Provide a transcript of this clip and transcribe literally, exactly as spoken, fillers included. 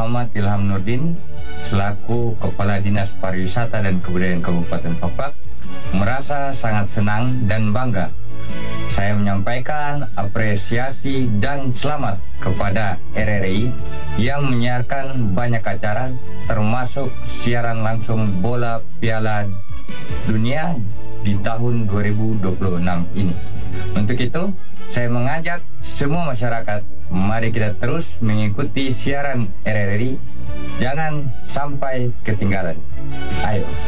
Muhammad Ilham Nurdin selaku Kepala Dinas Pariwisata dan Kebudayaan Kabupaten Fafak merasa sangat senang dan bangga. Saya menyampaikan apresiasi dan selamat kepada R R I yang menyiarkan banyak acara termasuk siaran langsung bola Piala Dunia di tahun dua ribu dua puluh enam ini. Untuk itu, saya mengajak semua masyarakat, mari kita terus mengikuti siaran R R I, jangan sampai ketinggalan. Ayo.